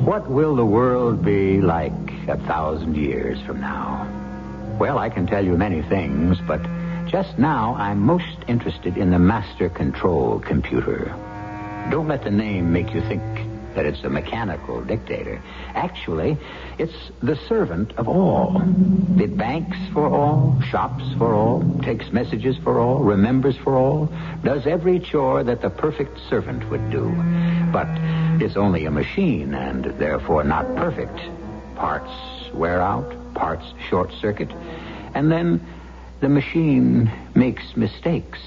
What will the world be like 1,000 years from now? Well, I can tell you many things, but just now I'm most interested in the master control computer. Don't let the name make you think that it's a mechanical dictator. Actually, it's the servant of all. It banks for all, shops for all, takes messages for all, remembers for all, does every chore that the perfect servant would do. But it's only a machine and therefore not perfect. Parts wear out, parts short-circuit, and then the machine makes mistakes.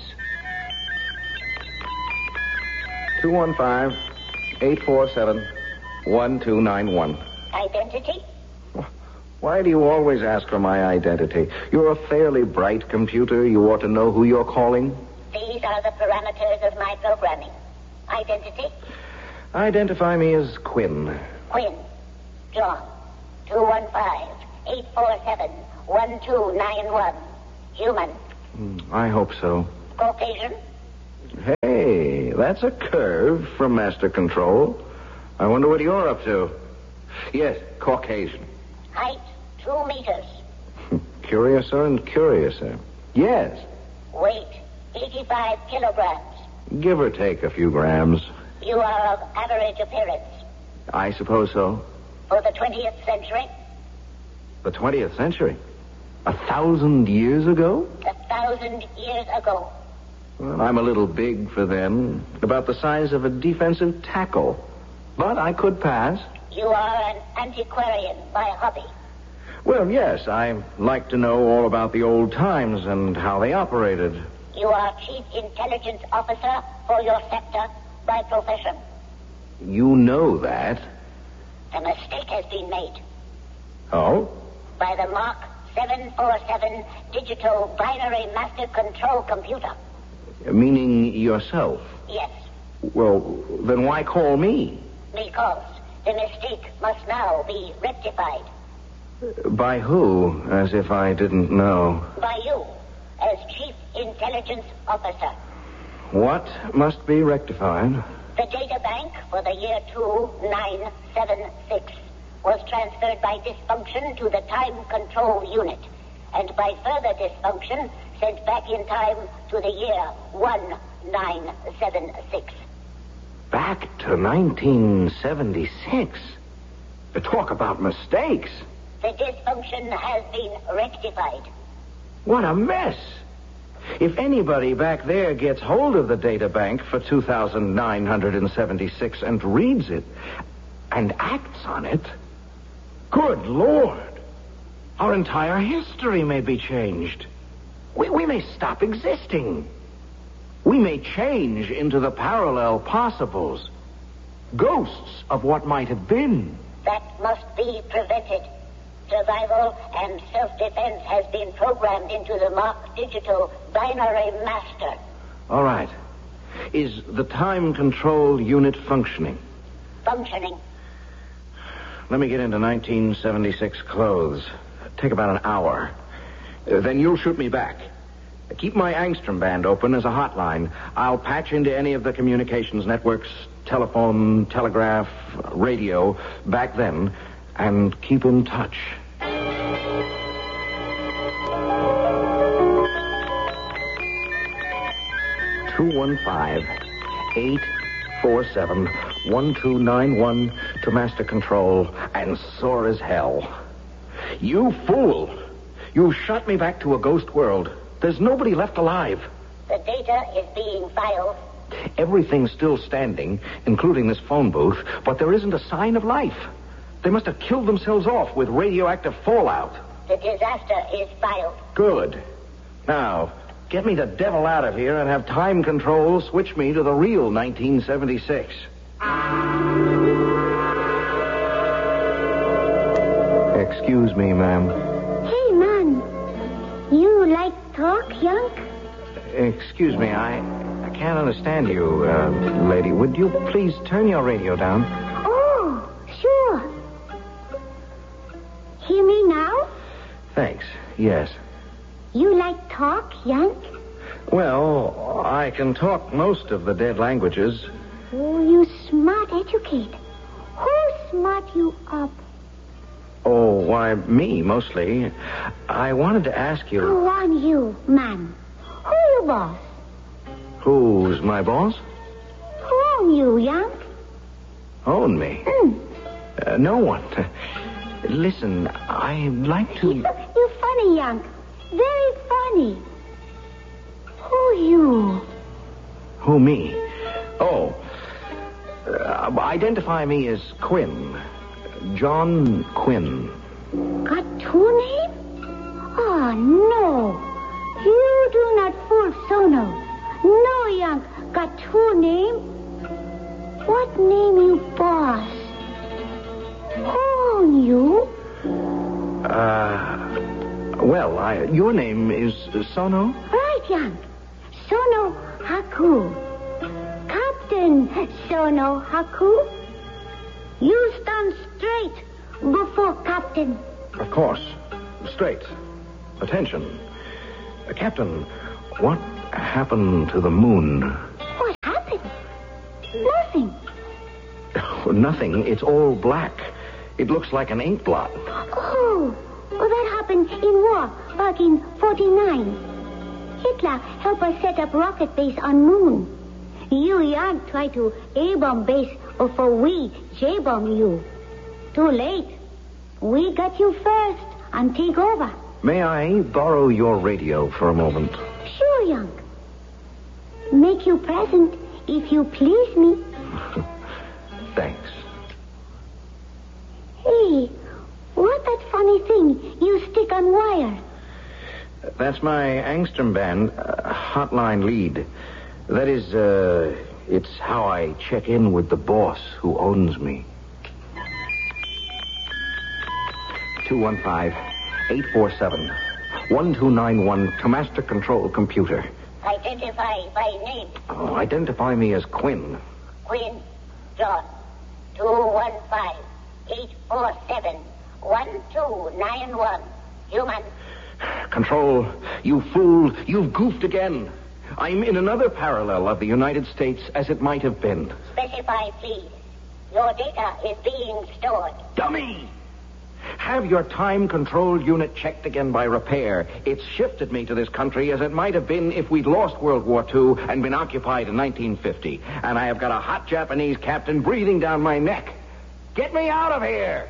215-847-1291. Identity? Why do you always ask for my identity? You're a fairly bright computer. You ought to know who you're calling. These are the parameters of my programming. Identity? Identify me as Quinn. Quinn. John. 215-847-1291. Human. I hope so. Caucasian? Hey, that's a curve from Master Control. I wonder what you're up to. Yes, Caucasian. Height, 2 meters. Curiouser and curiouser. Yes. Weight, 85 kilograms. Give or take a few grams. You are of average appearance. I suppose so. For the 20th century? The 20th century? 1,000 years ago? 1,000 years ago. Well, I'm a little big for them. About the size of a defensive tackle. But I could pass. You are an antiquarian by hobby. Well, yes, I like to know all about the old times and how they operated. You are Chief Intelligence Officer for your sector by profession. You know that. A mistake has been made. Oh? By the Mark 747 Digital Binary Master Control Computer. Meaning yourself? Yes. Well, then why call me? Because the mistake must now be rectified. By who? As if I didn't know. By you, as Chief Intelligence Officer. What must be rectified? The data bank for the year 2976 was transferred by dysfunction to the time control unit, and by further dysfunction sent back in time to the year 1976. Back to 1976? Talk about mistakes. The dysfunction has been rectified. What a mess. If anybody back there gets hold of the data bank for 2976 and reads it and acts on it, good Lord, our entire history may be changed. We may stop existing. We may change into the parallel possibles, ghosts of what might have been. That must be prevented. Survival and self-defense has been programmed into the Mark Digital Binary Master. All right. Is the time control unit functioning? Functioning. Let me get into 1976 clothes. Take about an hour. Then you'll shoot me back. Keep my Angstrom band open as a hotline. I'll patch into any of the communications networks, telephone, telegraph, radio, back then, and keep in touch. 215-847-1291 to Master Control and soar as hell. You fool! You shot me back to a ghost world. There's nobody left alive. The data is being filed. Everything's still standing, including this phone booth, but there isn't a sign of life. They must have killed themselves off with radioactive fallout. The disaster is filed. Good. Now, get me the devil out of here and have time control switch me to the real 1976. Excuse me, ma'am. Hey, man. You like talk, Yunk? Excuse me, I can't understand you, lady. Would you please turn your radio down? Oh, sure. Hear me now? Thanks. Yes. You like talk, Yunk? Well, I can talk most of the dead languages. Oh, you smart educate. Who smart you up? Oh, why, me, mostly. I wanted to ask you... Who on you, man? Who you boss? Who's my boss? Who on you, Yank? Own me? No one. Listen, I'd like to... You funny, Yank. Very funny. Who you? Who, me? Oh, identify me as Quinn. John Quinn. Got two names? Oh, no. You do not fool Sono. No, Yank. Got two names? What name you boss? Who you? Well, your name is Sono? Right, Yank. Sono Haku. Captain Sono Haku. You stand straight before Captain. Of course. Straight. Attention. Captain, what happened to the moon? What happened? Nothing. Nothing. It's all black. It looks like an ink blot. Oh, that happened in war back in 49. Hitler helped us set up rocket base on moon. You young try to A-bomb base before we J-bomb you. Too late. We got you first and take over. May I borrow your radio for a moment? Sure, young. Make you present if you please me. Thanks. Hey, what that funny thing you stick on wire? That's my Angstrom band hotline lead. That is, it's how I check in with the boss who owns me. 215-847-1291 to Master Control Computer. Identify by name. Oh, identify me as Quinn. Quinn John. 215-847-1291. Human. Control, you fool, you've goofed again. I'm in another parallel of the United States as it might have been. Specify, please. Your data is being stored. Dummy! Have your time control unit checked again by repair. It's shifted me to this country as it might have been if we'd lost World War II and been occupied in 1950. And I have got a hot Japanese captain breathing down my neck. Get me out of here!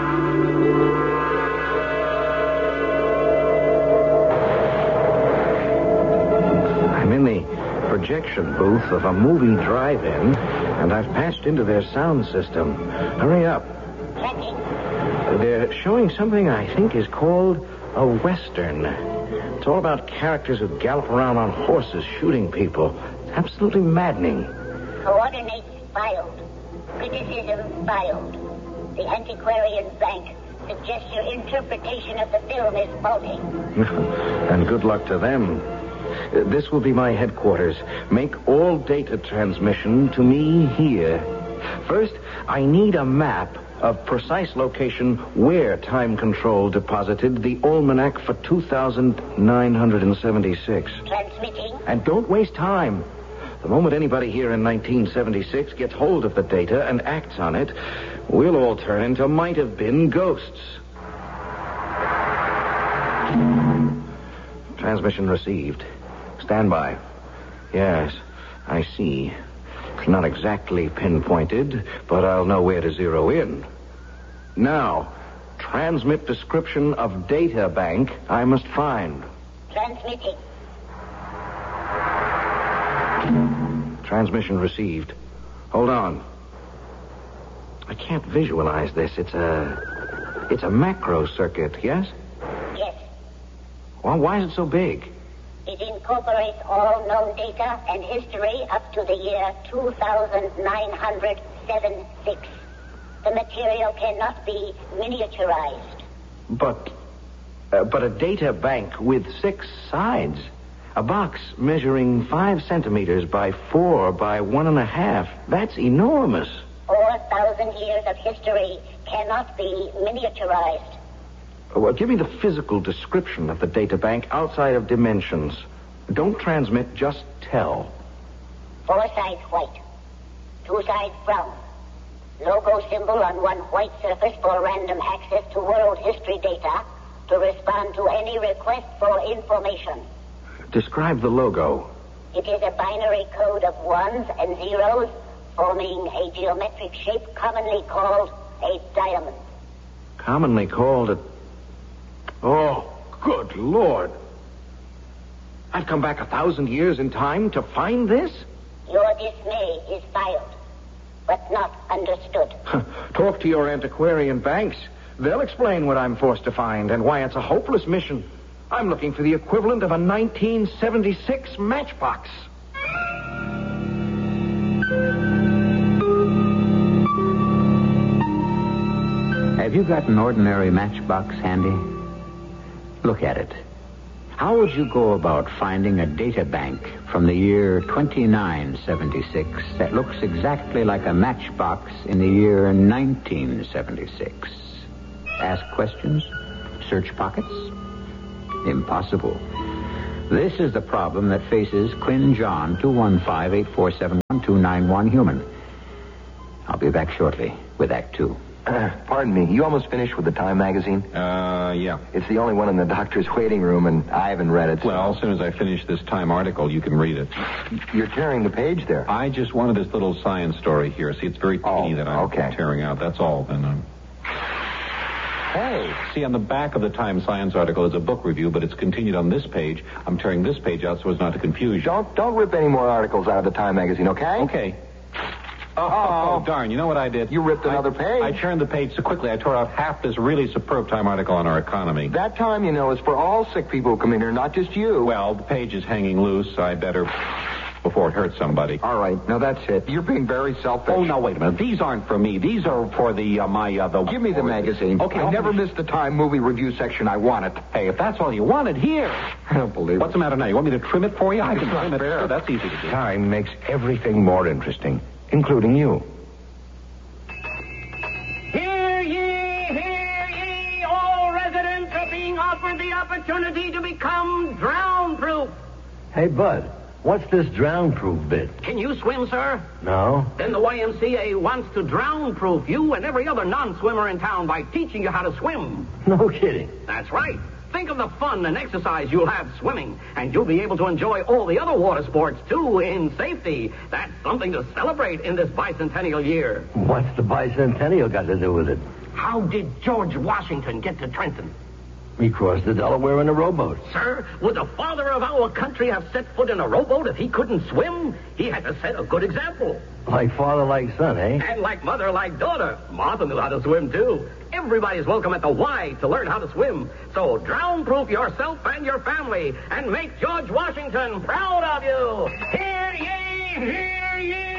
I'm in the projection booth of a movie drive-in, and I've patched into their sound system. Hurry up. Checking. They're showing something I think is called a Western. It's all about characters who gallop around on horses shooting people. It's absolutely maddening. Coordinates filed. Criticism filed. The Antiquarian Bank suggests your interpretation of the film is faulty. And good luck to them. This will be my headquarters. Make all data transmission to me here. First, I need a map of precise location where time control deposited the almanac for 2976. Transmitting. And don't waste time. The moment anybody here in 1976 gets hold of the data and acts on it, we'll all turn into might-have-been ghosts. Transmission received. Stand by. Yes, I see. It's not exactly pinpointed, but I'll know where to zero in. Now, transmit description of data bank I must find. Transmitting. Transmission received. Hold on. I can't visualize this. It's a macro circuit, yes? Yes. Well, why is it so big? It incorporates all known data and history up to the year 2976. The material cannot be miniaturized. But a data bank with 6 sides. A box measuring 5 centimeters by 4 by 1.5. That's enormous. 4,000 years of history cannot be miniaturized. Well, give me the physical description of the data bank outside of dimensions. Don't transmit, just tell. 4 sides white, 2 sides brown, Logo symbol on one white surface for random access to world history data to respond to any request for information. Describe the logo. It is a binary code of ones and zeros forming a geometric shape commonly called a diamond. Commonly called a... Oh, good Lord. I've come back 1,000 years in time to find this? Your dismay is filed, but not understood. Talk to your antiquarian banks. They'll explain what I'm forced to find and why it's a hopeless mission. I'm looking for the equivalent of a 1976 matchbox. Have you got an ordinary matchbox handy? Look at it. How would you go about finding a data bank from the year 2976 that looks exactly like a matchbox in the year 1976? Ask questions? Search pockets? Impossible. This is the problem that faces Quinn John, 215-847-1291 human. I'll be back shortly with Act 2. Pardon me, you almost finished with the Time magazine? Yeah. It's the only one in the doctor's waiting room, and I haven't read it. So. Well, as soon as I finish this Time article, you can read it. You're tearing the page there. I just wanted this little science story here. See, it's very teeny that I'm tearing out. That's all. And Hey, see, on the back of the Time science article is a book review, but it's continued on this page. I'm tearing this page out so as not to confuse you. Don't rip any more articles out of the Time magazine, okay? Okay. Oh, darn. You know what I did? You ripped another page. I turned the page so quickly I tore out half this really superb Time article on our economy. That Time, you know, is for all sick people who come in here, not just you. Well, the page is hanging loose. I better... before it hurts somebody. All right. Now, that's it. You're being very selfish. Oh, no, wait a minute. These aren't for me. These are for the Give me the magazine. Okay. I never missed the Time movie review section. I want it. Hey, if that's all you wanted, here. I don't believe What's the matter now? You want me to trim it for you? I can trim it. fair. Sure, that's easy to do. Time makes everything more interesting, including you. Hear ye, all residents are being offered the opportunity to become drown-proof. Hey, Bud, what's this drown-proof bit? Can you swim, sir? No. Then the YMCA wants to drown-proof you and every other non-swimmer in town by teaching you how to swim. No kidding. That's right. Think of the fun and exercise you'll have swimming, and you'll be able to enjoy all the other water sports, too, in safety. That's something to celebrate in this bicentennial year. What's the bicentennial got to do with it? How did George Washington get to Trenton? He crossed the Delaware in a rowboat. Sir, would the father of our country have set foot in a rowboat if he couldn't swim? He had to set a good example. Like father, like son, eh? And like mother, like daughter. Martha knew how to swim, too. Everybody's welcome at the Y to learn how to swim. So drown-proof yourself and your family and make George Washington proud of you. Hear ye, hear ye.